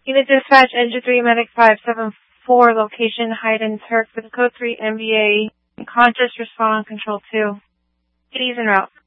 Unit Dispatch, Engine 3, Medic 574, location Hayden Turk with code 3 MBA. Conscious, respond, control 2. Cities en route.